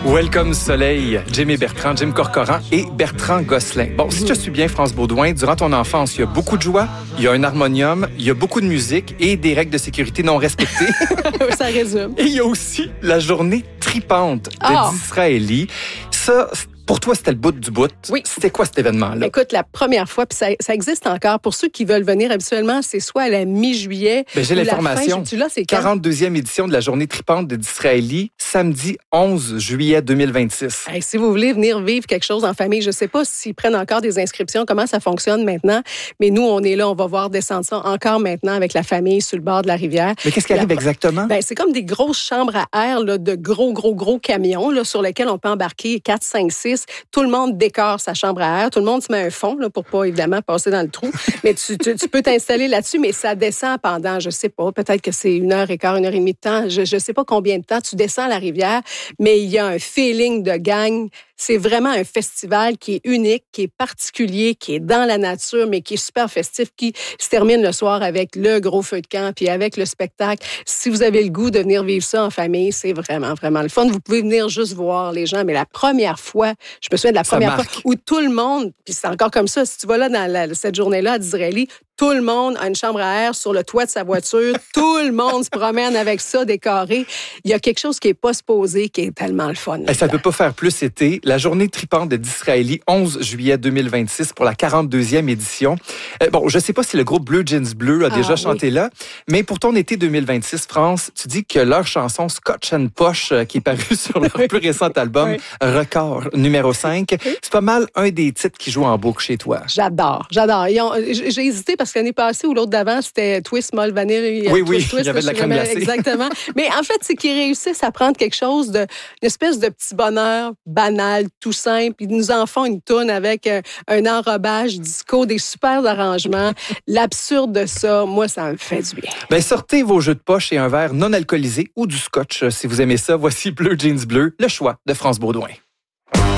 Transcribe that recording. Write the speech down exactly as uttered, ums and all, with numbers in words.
Welcome Soleil, Jim et Bertrand, Jim Corcoran et Bertrand Gosselin. Bon, si je suis bien, France Baudouin, durant ton enfance, il y a beaucoup de joie, il y a un harmonium, il y a beaucoup de musique et des règles de sécurité non respectées. Ça résume. Et il y a aussi la journée tripante de Oh. Disraeli. Ça, pour toi, c'était le bout du bout. Oui. C'était quoi cet événement-là? Écoute, la première fois, puis ça, ça existe encore, pour ceux qui veulent venir habituellement, c'est soit à la mi-juillet Ben, j'ai ou la l'information. fin. Tu l'as, c'est quand? quarante-deuxième édition de la journée tripante de Disraeli, samedi onze juillet deux mille vingt-six. Hey, si vous voulez venir vivre quelque chose en famille, je ne sais pas s'ils prennent encore des inscriptions, comment ça fonctionne maintenant, mais nous, on est là, on va voir descendre ça encore maintenant avec la famille sur le bord de la rivière. Mais qu'est-ce qui arrive La- exactement? Ben, c'est comme des grosses chambres à air là, de gros, gros, gros camions là, sur lesquels on peut embarquer quatre, cinq, six. Tout le monde décore sa chambre à air. Tout le monde se met un fond là, pour pas, évidemment, passer dans le trou. Mais tu, tu, tu peux t'installer là-dessus, mais ça descend pendant, je sais pas, peut-être que c'est une heure et quart, une heure et demie de temps. Je, je sais pas combien de temps. Tu descends la rivière, mais il y a un feeling de gang. C'est vraiment un festival qui est unique, qui est particulier, qui est dans la nature, mais qui est super festif, qui se termine le soir avec le gros feu de camp, puis avec le spectacle. Si vous avez le goût de venir vivre ça en famille, c'est vraiment, vraiment le fun. Vous pouvez venir juste voir les gens, mais la première fois, je me souviens de la Ça première marque. fois où tout le monde, puis c'est encore comme ça, si tu vas là dans la- cette journée-là à Disraeli, tout le monde a une chambre à air sur le toit de sa voiture. Tout le monde se promène avec ça décoré. Il y a quelque chose qui n'est pas supposé, qui est tellement le fun. Eh, ça ne peut pas faire plus été. La journée tripante de Disraeli, onze juillet deux mille vingt-six pour la quarante-deuxième édition. Euh, bon, je ne sais pas si le groupe Bleu Jeans Bleu a Ah, déjà oui. chanté là, mais pour ton été deux mille vingt-six, France, tu dis que leur chanson Scotch and Posh, euh, qui est parue sur leur plus récent album, Oui. Record numéro cinq, c'est pas mal un des titres qui joue en boucle chez toi. J'adore, j'adore. Ils ont- J'ai j'ai hésité parce que l'année passée ou l'autre d'avant, c'était Twist, Molle, Vanille. Oui, Twist, oui, Twist, il y avait de la je crème sais glacée. jamais Exactement. Mais en fait, c'est qu'ils réussissent à prendre quelque chose de, une espèce de petit bonheur banal, tout simple. Ils nous en font une toune avec un, un enrobage disco, des super arrangements. L'absurde de ça, moi, ça me fait du bien. Ben, sortez vos jeux de poche et un verre non alcoolisé ou du scotch euh, si vous aimez ça. Voici Bleu Jeans Bleu, le choix de France Baudouin.